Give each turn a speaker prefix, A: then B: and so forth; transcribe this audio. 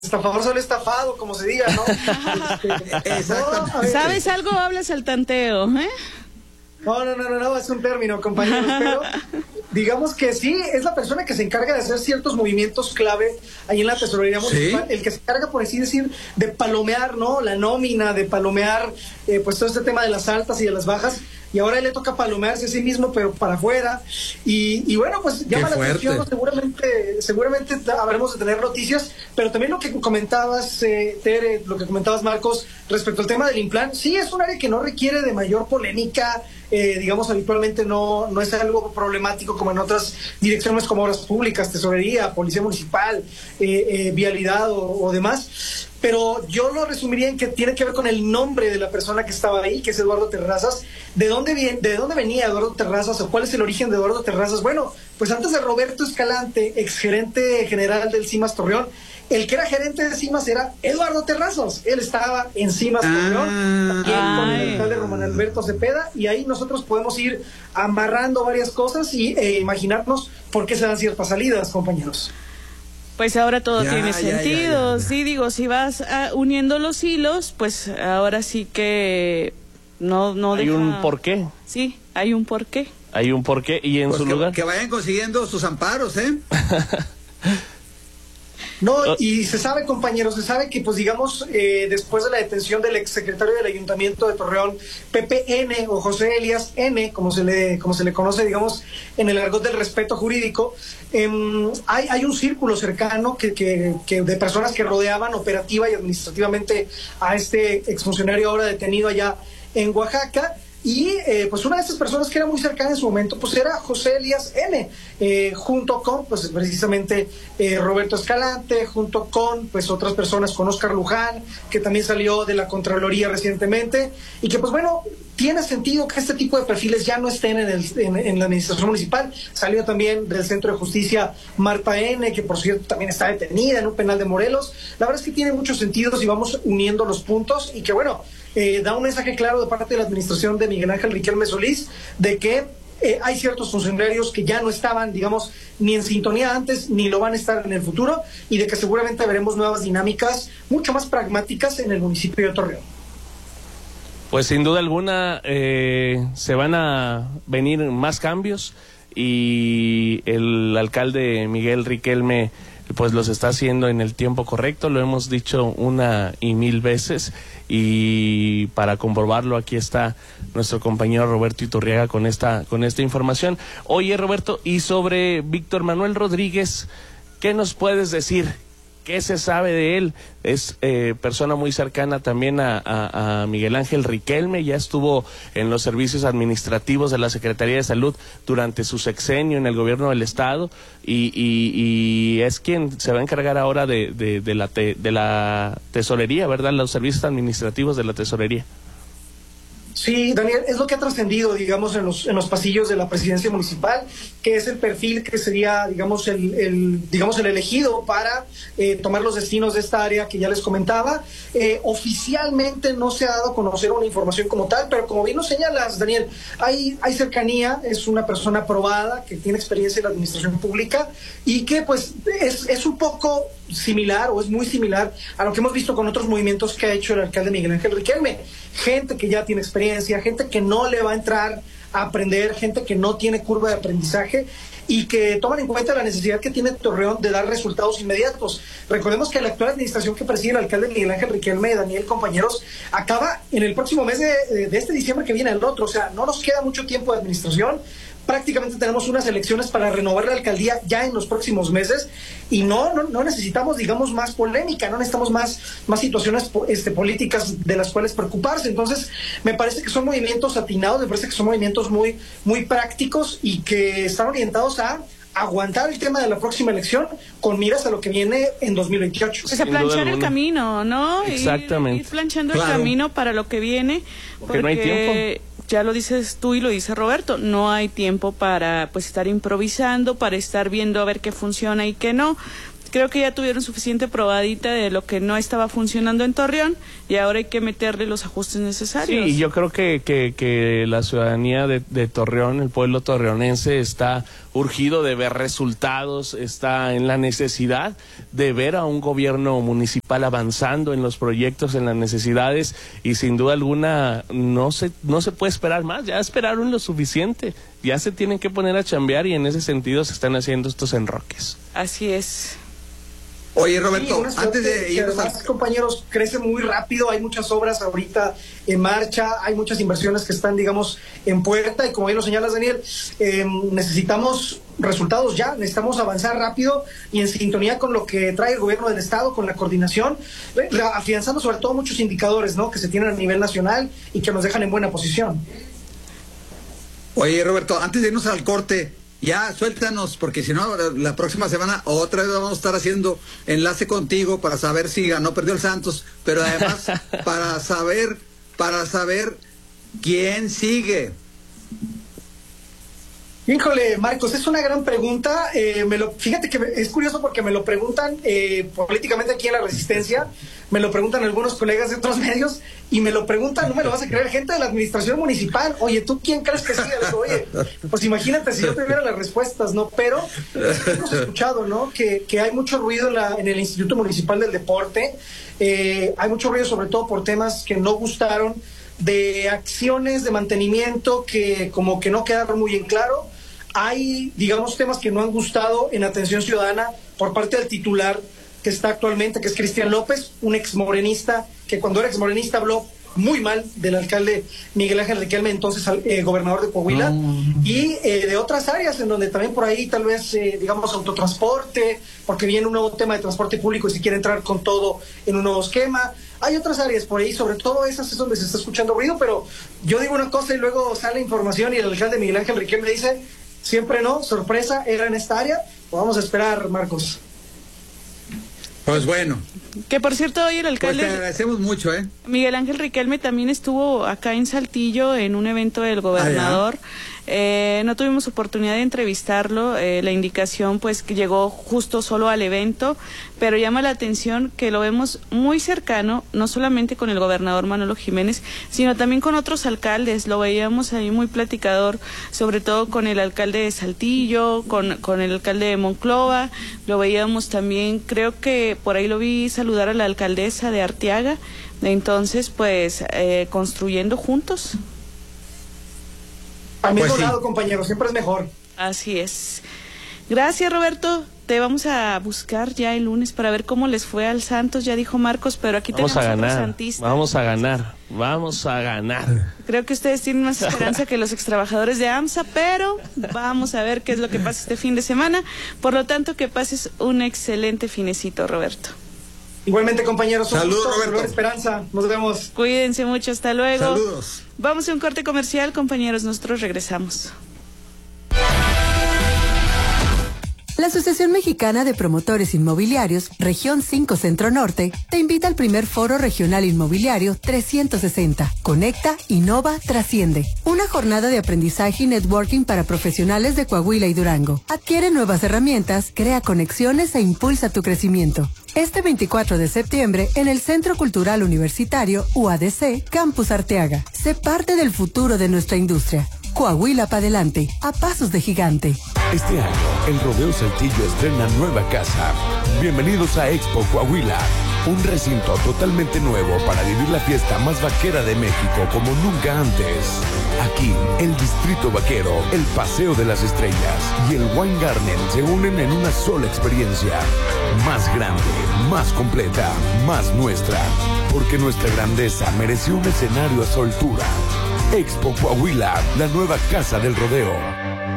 A: estafador sale estafado, como se diga, ¿no?
B: Exactamente.
C: ¿Sabes algo? Hablas al tanteo, ¿eh?
A: No, es un término, compañeros, pero digamos que sí, es la persona que se encarga de hacer ciertos movimientos clave ahí en la tesorería municipal, el que se encarga, por así decir, de palomear, ¿no? La nómina, de palomear, pues todo este tema de las altas y de las bajas, y ahora a él le toca palomearse a sí mismo, pero para afuera, y bueno, pues llama la atención, ¿no? Seguramente habremos de tener noticias, pero también lo que comentabas, Tere, lo que comentabas, Marcos, respecto al tema del Implan, sí es un área que no requiere de mayor polémica, digamos, habitualmente no es algo problemático como en otras direcciones como obras públicas, tesorería, policía municipal, vialidad o demás, pero yo lo resumiría en que tiene que ver con el nombre de la persona que estaba ahí, que es Eduardo Terrazas. ¿De dónde venía Eduardo Terrazas o cuál es el origen de Eduardo Terrazas? Bueno, pues antes de Roberto Escalante, exgerente general del CIMAS Torreón, el que era gerente de CIMAS era Eduardo Terrazas. Él estaba en CIMAS Torreón, con el alcalde Román Alberto Cepeda, y ahí nosotros podemos ir amarrando varias cosas y imaginarnos por qué se dan ciertas salidas, compañeros.
C: Pues ahora todo tiene sentido. Sí, digo, si vas uniendo los hilos, pues ahora sí que no
B: hay
C: deja...
B: un porqué.
C: Sí, hay un porqué.
B: Hay un porqué y en su lugar.
D: Que vayan consiguiendo sus amparos, ¿eh?
A: No, y se sabe, compañeros, se sabe que, pues digamos, después de la detención del exsecretario del Ayuntamiento de Torreón, Pepe N, o José Elías N, como se le conoce, digamos, en el argot del respeto jurídico, hay un círculo cercano que de personas que rodeaban operativa y administrativamente a este exfuncionario ahora detenido allá en Oaxaca. Y pues una de estas personas que era muy cercana en su momento, pues era José Elías N, junto con pues precisamente Roberto Escalante, junto con pues otras personas, con Óscar Luján, que también salió de la Contraloría recientemente, y que pues bueno, tiene sentido que este tipo de perfiles ya no estén en la administración municipal. Salió también del Centro de Justicia Marta N, que por cierto también está detenida en un penal de Morelos. La verdad es que tiene muchos sentidos y vamos uniendo los puntos, y que bueno, da un mensaje claro de parte de la administración de Miguel Ángel Riquelme Solís de que hay ciertos funcionarios que ya no estaban, digamos, ni en sintonía antes, ni lo van a estar en el futuro, y de que seguramente veremos nuevas dinámicas mucho más pragmáticas en el municipio de Torreón.
B: Pues sin duda alguna se van a venir más cambios, y el alcalde Miguel Riquelme pues los está haciendo en el tiempo correcto. Lo hemos dicho una y mil veces, y para comprobarlo aquí está nuestro compañero Roberto Iturriaga con esta información. Oye, Roberto, y sobre Víctor Manuel Rodríguez, ¿qué nos puedes decir? ¿Qué se sabe de él? Es persona muy cercana también a Miguel Ángel Riquelme, ya estuvo en los servicios administrativos de la Secretaría de Salud durante su sexenio en el gobierno del estado, y es quien se va a encargar ahora de la tesorería, ¿verdad? Los servicios administrativos de la tesorería.
A: Sí, Daniel, es lo que ha trascendido, digamos, en los pasillos de la presidencia municipal, que es el perfil que sería, digamos, el elegido para tomar los destinos de esta área que ya les comentaba. Oficialmente no se ha dado a conocer una información como tal, pero como bien lo señalas, Daniel, hay cercanía, es una persona aprobada, que tiene experiencia en la administración pública, y que pues es un poco similar, o es muy similar a lo que hemos visto con otros movimientos que ha hecho el alcalde Miguel Ángel Riquelme. Gente que ya tiene experiencia, gente que no le va a entrar a aprender, gente que no tiene curva de aprendizaje, y que toman en cuenta la necesidad que tiene Torreón de dar resultados inmediatos. Recordemos que la actual administración que preside el alcalde Miguel Ángel Riquelme, Daniel, compañeros, acaba en el próximo mes de este diciembre que viene el otro, o sea, no nos queda mucho tiempo de administración. Prácticamente tenemos unas elecciones para renovar la alcaldía ya en los próximos meses, y no necesitamos, digamos, más polémica, no necesitamos más situaciones políticas de las cuales preocuparse. Entonces, me parece que son movimientos atinados, me parece que son movimientos muy, muy prácticos, y que están orientados a aguantar el tema de la próxima elección con miras a lo que viene en 2028.
C: Pues a planchar el camino, ¿no?
B: Exactamente.
C: Ir planchando el camino para lo que viene, porque
B: no hay tiempo.
C: Ya lo dices tú y lo dice Roberto, no hay tiempo para pues estar improvisando, para estar viendo a ver qué funciona y qué no. creo que ya tuvieron suficiente probadita de lo que no estaba funcionando en Torreón y ahora hay que meterle los ajustes necesarios.
B: Sí, yo creo que la ciudadanía de Torreón, el pueblo torreonense, está urgido de ver resultados, está en la necesidad de ver a un gobierno municipal avanzando en los proyectos, en las necesidades, y sin duda alguna no se puede esperar más. Ya esperaron lo suficiente, ya se tienen que poner a chambear, y en ese sentido se están haciendo estos enroques.
C: Así es.
D: Oye, Roberto,
A: sí,
D: antes de irnos
A: además, compañeros, crece muy rápido, hay muchas obras ahorita en marcha, hay muchas inversiones que están, digamos, en puerta, y como bien lo señalas, Daniel, necesitamos resultados ya, necesitamos avanzar rápido y en sintonía con lo que trae el gobierno del estado, con la coordinación, afianzando sobre todo muchos indicadores, ¿no?, que se tienen a nivel nacional y que nos dejan en buena posición.
D: Oye, Roberto, antes de irnos al corte, ya suéltanos, porque si no, la próxima semana otra vez vamos a estar haciendo enlace contigo para saber si ganó o perdió el Santos, pero además para saber quién sigue.
A: Híjole, Marcos, es una gran pregunta. Fíjate que es curioso porque me lo preguntan políticamente aquí en La Resistencia, me lo preguntan algunos colegas de otros medios y me lo preguntan, no me lo vas a creer, gente de la administración municipal. Oye, ¿tú quién crees que sigue? Oye, pues imagínate si yo tuviera las respuestas, ¿no? Pero hemos escuchado, ¿no?, que hay mucho ruido en el Instituto Municipal del Deporte. Hay mucho ruido sobre todo por temas que no gustaron, de acciones de mantenimiento que como que no quedaron muy en claro. Hay, digamos, temas que no han gustado en atención ciudadana por parte del titular que está actualmente, que es Cristian López, un exmorenista que cuando era exmorenista habló muy mal del alcalde Miguel Ángel Riquelme, entonces gobernador de Coahuila, y de otras áreas en donde también por ahí tal vez, digamos, autotransporte, porque viene un nuevo tema de transporte público y se quiere entrar con todo en un nuevo esquema. Hay otras áreas por ahí, sobre todo esas es donde se está escuchando ruido, pero yo digo una cosa y luego sale información y el alcalde Miguel Ángel Riquelme dice, siempre no, sorpresa, era en esta área. Pues vamos a esperar, Marcos.
D: Pues bueno.
C: Que por cierto, hoy el alcalde...
D: Pues te agradecemos mucho,
C: Miguel Ángel Riquelme también estuvo acá en Saltillo en un evento del gobernador. No tuvimos oportunidad de entrevistarlo, la indicación pues que llegó justo solo al evento, pero llama la atención que lo vemos muy cercano, no solamente con el gobernador Manolo Jiménez, sino también con otros alcaldes. Lo veíamos ahí muy platicador, sobre todo con el alcalde de Saltillo, con el alcalde de Monclova. Lo veíamos también, creo que por ahí lo vi saludar a la alcaldesa de Arteaga. Entonces, pues, construyendo juntos.
A: Al mismo
D: Pues sí.
A: lado, compañero, siempre es mejor.
C: Así es. Gracias, Roberto. Te vamos a buscar ya el lunes para ver cómo les fue al Santos, ya dijo Marcos, pero aquí
B: Vamos
C: tenemos
B: a
C: otro
B: ganar,
C: santista.
B: vamos a ganar.
C: Creo que ustedes tienen más esperanza que los extrabajadores de AMSA, pero vamos a ver qué es lo que pasa este fin de semana. Por lo tanto, que pases un excelente finecito, Roberto.
A: Igualmente, compañeros.
D: Saludos, Roberto.
A: Esperanza. Nos vemos.
C: Cuídense mucho, hasta luego.
D: Saludos.
C: Vamos a un corte comercial, compañeros, nosotros regresamos.
E: La Asociación Mexicana de Promotores Inmobiliarios, Región 5 Centro Norte, te invita al primer Foro Regional Inmobiliario 360. Conecta, innova, trasciende. Una jornada de aprendizaje y networking para profesionales de Coahuila y Durango. Adquiere nuevas herramientas, crea conexiones e impulsa tu crecimiento. Este 24 de septiembre, en el Centro Cultural Universitario UADC, Campus Arteaga. Sé parte del futuro de nuestra industria. Coahuila para adelante, a pasos de gigante.
F: Este año, el Rodeo Saltillo estrena nueva casa. Bienvenidos a Expo Coahuila, un recinto totalmente nuevo para vivir la fiesta más vaquera de México como nunca antes. Aquí, el Distrito Vaquero, el Paseo de las Estrellas y el Wine Garden se unen en una sola experiencia. Más grande, más completa, más nuestra. Porque nuestra grandeza mereció un escenario a su altura. Expo Coahuila, la nueva casa del rodeo.